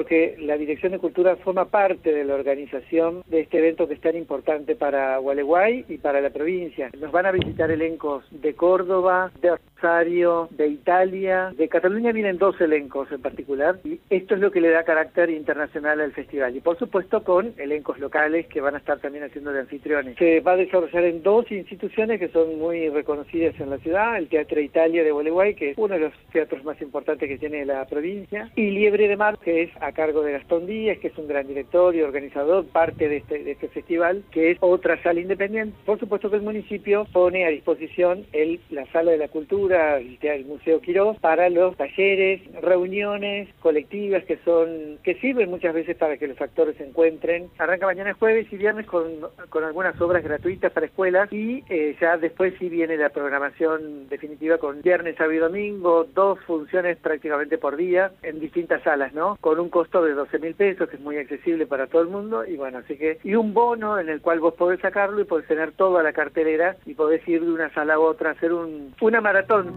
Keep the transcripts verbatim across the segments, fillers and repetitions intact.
porque la Dirección de Cultura forma parte de la organización de este evento que es tan importante para Gualeguay y para la provincia. Nos van a visitar elencos de Córdoba, de Rosario, de Italia, de Cataluña vienen dos elencos en particular, y esto es lo que le da carácter internacional al festival, y por supuesto con elencos locales que van a estar también haciendo de anfitriones. Se va a desarrollar en dos instituciones que son muy reconocidas en la ciudad, el Teatro Italia de Gualeguay, que es uno de los teatros más importantes que tiene la provincia, y Liebre de Mar, que es a cargo de Gastón Díaz, que es un gran director y organizador, parte de este, de este festival, que es otra sala independiente. Por supuesto que el municipio pone a disposición el, la Sala de la Cultura, el, el Museo Quirós, para los talleres, reuniones colectivas que son que sirven muchas veces para que los actores se encuentren. Arranca mañana jueves y viernes con, con algunas obras gratuitas para escuelas, y eh, ya después sí viene la programación definitiva con viernes, sábado y domingo, dos funciones prácticamente por día en distintas salas, ¿no? Con un costo de doce mil pesos, que es muy accesible para todo el mundo, y bueno, así que, y un bono en el cual vos podés sacarlo y podés tener toda la cartelera y podés ir de una sala a otra, hacer un, una maratón.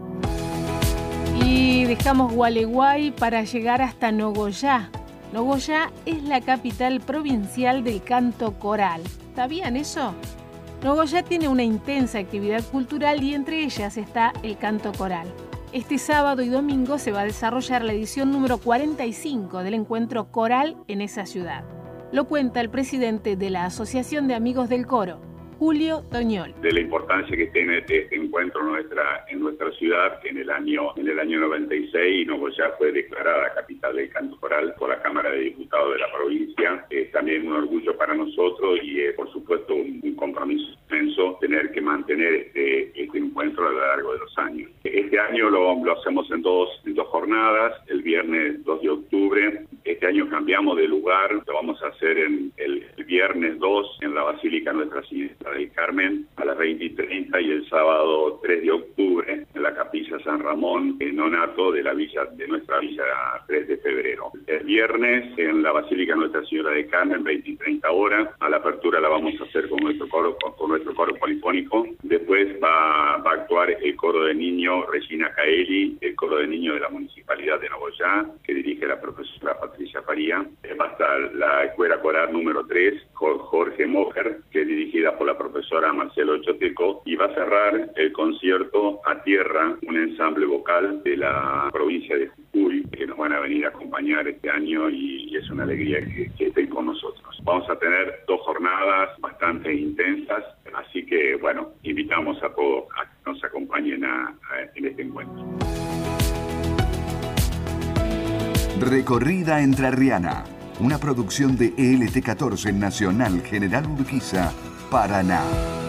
Y dejamos Gualeguay para llegar hasta Nogoyá. Nogoyá es la capital provincial del canto coral. ¿Sabían eso? Nogoyá tiene una intensa actividad cultural y entre ellas está el canto coral. Este sábado y domingo se va a desarrollar la edición número cuarenta y cinco del encuentro coral en esa ciudad. Lo cuenta el presidente de la Asociación de Amigos del Coro, Julio Toñol. De la importancia que tiene este encuentro nuestra, en nuestra ciudad, que en el año en el año noventa y seis Nogoyá fue declarada capital del canto coral por la Cámara de Diputados de la provincia. Es también un orgullo para nosotros y es, por supuesto, un, un compromiso inmenso tener que mantener este, este encuentro a lo largo de los años. Este año lo, lo hacemos en dos, en dos jornadas, el viernes dos de octubre. Este año cambiamos de lugar, lo vamos a hacer en el, el viernes dos en la Basílica Nuestra Señora del Carmen a las veinte y treinta, y el sábado tres de octubre en la Capilla San Ramón en Nonato de la villa de nuestra villa tres de febrero. El viernes en la Basílica Nuestra Señora del Carmen veinte y treinta horas. A la apertura la vamos a hacer con nuestro coro con, con nuestro coro polifónico. Después va, va a actuar el coro de niños Regina Caeli, el coro de niños de la Municipalidad de Nogoyá, que dirige la profesora Patricia Faría. Va a estar la Escuela Coral número tres, Jorge Mojer, que es dirigida por la profesora Marcelo Choteco, y va a cerrar el concierto A Tierra, un ensamble vocal de la provincia de Jujuy, que nos van a venir a acompañar este año, y, y es una alegría que, que estén con nosotros. Vamos a tener dos jornadas bastante intensas, así que bueno, invitamos a todos a que nos acompañen a, a, en este encuentro. Recorrida Entrerriana, una producción de E L T catorce Nacional General Urquiza, Paraná.